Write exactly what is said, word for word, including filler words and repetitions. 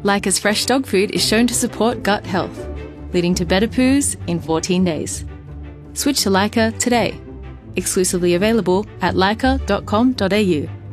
Lyca's fresh dog food is shown to support gut health, leading to better poos in fourteen days. Switch to Lyca today. Exclusively available at lyca dot com dot a u.